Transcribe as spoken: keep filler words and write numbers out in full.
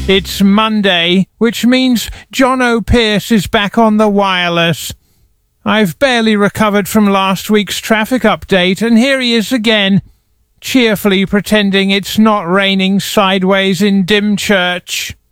It's Monday, which means John O'Pearce is back on the wireless. I've barely recovered from last week's traffic update, and here he is again, cheerfully pretending it's not raining sideways in Dymchurch.